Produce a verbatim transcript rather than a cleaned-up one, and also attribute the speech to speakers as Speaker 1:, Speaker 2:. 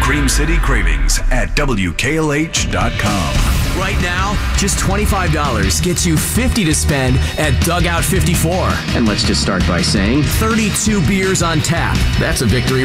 Speaker 1: Cream City Cravings at W K L H dot com.
Speaker 2: Right now, just twenty-five dollars gets you fifty to spend at Dugout fifty-four.
Speaker 3: And let's just start by saying
Speaker 2: thirty-two beers on tap. That's a victory